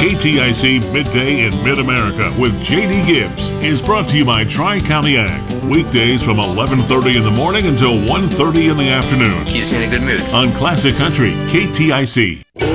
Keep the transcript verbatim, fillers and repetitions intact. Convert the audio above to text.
K T I C Midday in Mid-America with J D Gibbs is brought to you by Tri-County Ag. Weekdays from eleven thirty in the morning until one thirty in the afternoon. Keeps me in a good mood. On Classic Country, K T I C.